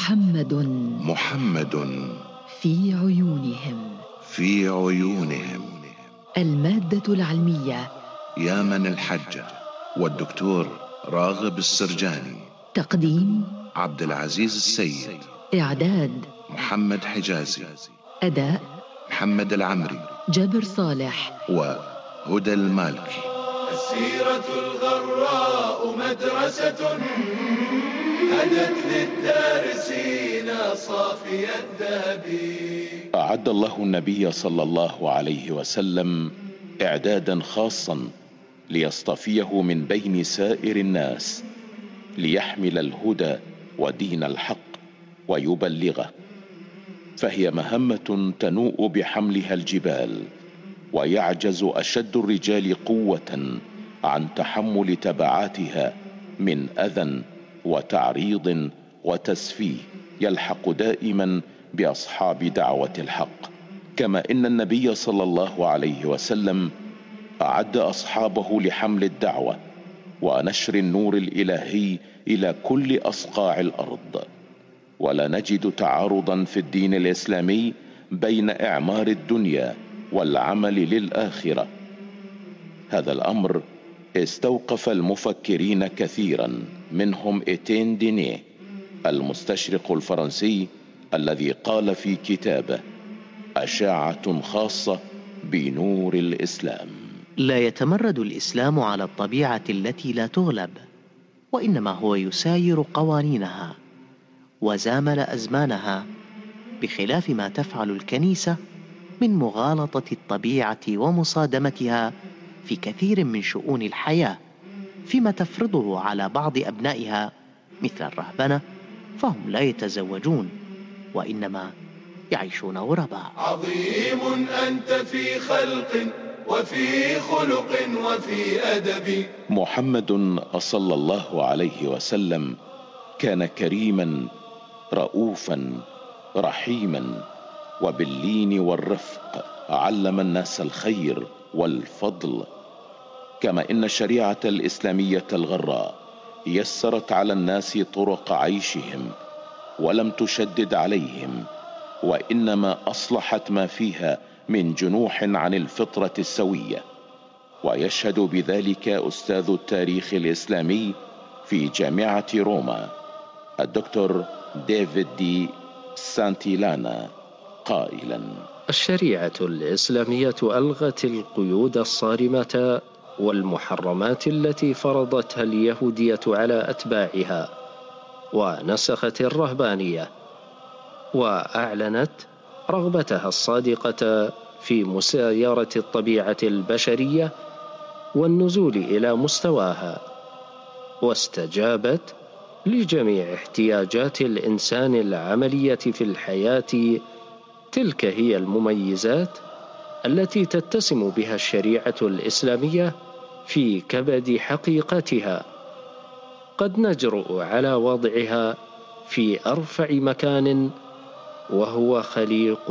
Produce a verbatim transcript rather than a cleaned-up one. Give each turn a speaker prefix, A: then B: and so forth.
A: محمد
B: محمد
A: في عيونهم
B: في عيونهم
A: المادة العلمية
B: يا من الحجة والدكتور راغب السرجاني.
A: تقديم
B: عبد العزيز السيد.
A: إعداد
B: محمد حجازي.
A: أداء
B: محمد العمري.
A: جابر صالح
B: وهدى المالكي.
C: السيرة الغراء مدرسة هدت للدارسين صافي الذهب.
D: أعد الله النبي صلى الله عليه وسلم إعدادا خاصا ليصطفيه من بين سائر الناس ليحمل الهدى ودين الحق ويبلغه، فهي مهمة تنوء بحملها الجبال، ويعجز أشد الرجال قوة عن تحمل تبعاتها من أذى وتعريض وتسفيه يلحق دائما بأصحاب دعوة الحق. كما إن النبي صلى الله عليه وسلم أعد أصحابه لحمل الدعوة ونشر النور الإلهي إلى كل أصقاع الأرض. ولا نجد تعارضا في الدين الإسلامي بين إعمار الدنيا والعمل للآخرة. هذا الأمر استوقف المفكرين كثيرا، منهم إتين دينيه المستشرق الفرنسي الذي قال في كتابه: أشعة خاصة بنور الإسلام.
E: لا يتمرد الإسلام على الطبيعة التي لا تغلب، وإنما هو يساير قوانينها وزامل أزمانها، بخلاف ما تفعل الكنيسة من مغالطة الطبيعة ومصادمتها في كثير من شؤون الحياة، فيما تفرضه على بعض أبنائها مثل الرهبنة، فهم لا يتزوجون وإنما يعيشون غرباء.
C: عظيم أنت في خلق وفي خلق وفي أدب.
D: محمد صلى الله عليه وسلم كان كريما رؤوفا رحيما، وباللين والرفق علم الناس الخير والفضل. كما إن الشريعة الإسلامية الغراء يسرت على الناس طرق عيشهم ولم تشدد عليهم، وإنما أصلحت ما فيها من جنوح عن الفطرة السوية. ويشهد بذلك أستاذ التاريخ الإسلامي في جامعة روما الدكتور ديفيد دي سانتيلانا قائلا:
F: الشريعة الإسلامية ألغت القيود الصارمة والمحرمات التي فرضتها اليهودية على أتباعها، ونسخت الرهبانية، وأعلنت رغبتها الصادقة في مسايرة الطبيعة البشرية والنزول إلى مستواها، واستجابت لجميع احتياجات الإنسان العملية في الحياة. تلك هي المميزات التي تتسم بها الشريعة الإسلامية في كبد حقيقتها، قد نجرؤ على وضعها في أرفع مكان، وهو خليق